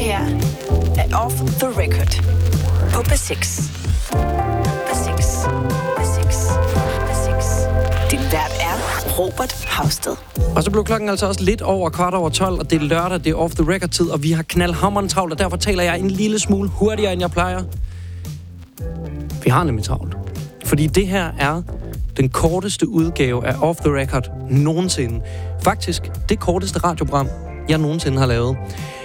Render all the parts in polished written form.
her er Off the Record på B6. Din vært er Robert Hausted. Og så blev klokken altså også lidt over 12:15, og det er lørdag, det er Off the Record-tid, og vi har knaldhammerende travlt, og derfor taler jeg en lille smule hurtigere, end jeg plejer. Vi har nemlig travlt. Fordi det her er den korteste udgave af Off the Record nogensinde. Faktisk det korteste radioprogram, jeg nogensinde har lavet.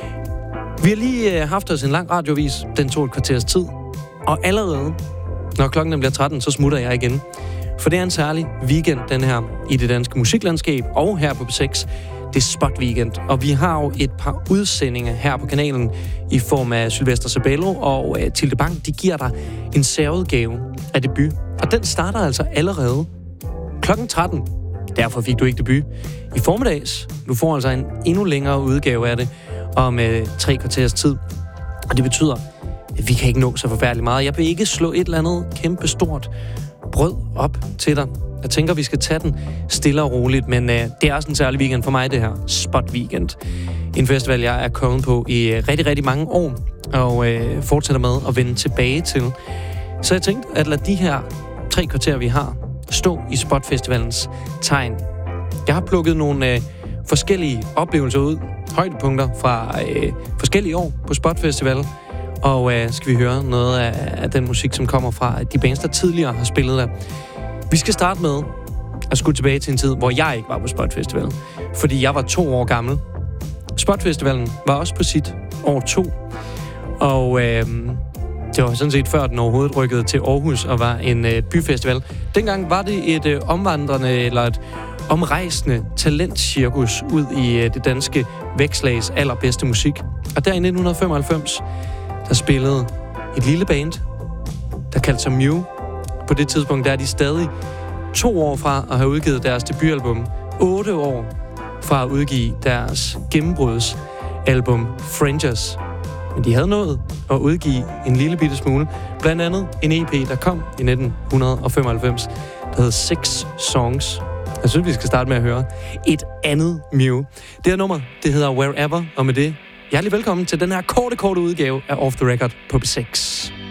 Vi har lige haft os en lang radiovis, den tog et kvarters tid, og allerede, når klokken bliver 13, så smutter jeg igen. For det er en særlig weekend, den her, i det danske musiklandskab, og her på B6. Det er Spot Weekend, og vi har jo et par udsendinger her på kanalen i form af Sylvester Sabello og Tilde Bang. De giver dig en særudgave af debut, og den starter altså allerede klokken 13. Derfor fik du ikke debut i formiddags. Du får altså en endnu længere udgave af det om 3 kvarters tid. Og det betyder, at vi kan ikke nå så forfærdeligt meget. Jeg vil ikke slå et eller andet kæmpe stort brød op til dig. Jeg tænker, vi skal tage den stille og roligt, men det er også en særlig weekend for mig, det her Spot Weekend. En festival, jeg er kommet på i rigtig, rigtig mange år, og fortsætter med at vende tilbage til. Så jeg tænkte at lade de her 3 kvarter, vi har, stå i Spot Festivalens tegn. Jeg har plukket nogle forskellige oplevelser ud, højdepunkter fra forskellige år på Spot Festival, og skal vi høre noget af den musik, som kommer fra de bands, der tidligere har spillet der. Vi skal starte med at skulle tilbage til en tid, hvor jeg ikke var på Spot Festival, fordi jeg var 2 år gammel. Spot Festivalen var også på sit år 2, og det var sådan set før den overhovedet rykkede til Aarhus og var en byfestival. Dengang var det et omvandrende eller et omrejsende talentcirkus ud i det danske vækslags allerbedste musik. Og der i 1995, der spillede et lille band, der kaldte sig Mew. På det tidspunkt der er de stadig 2 år fra at have udgivet deres debutalbum, 8 år fra at udgive deres gennembrudsalbum Frangers. Men de havde nået at udgive en lille bitte smule. Blandt andet en EP, der kom i 1995, der hed 6 Songs. Jeg synes, vi skal starte med at høre et andet Mew. Det her nummer, det hedder Wherever, og med det, hjertelig velkommen til den her korte udgave af Off the Record på B6.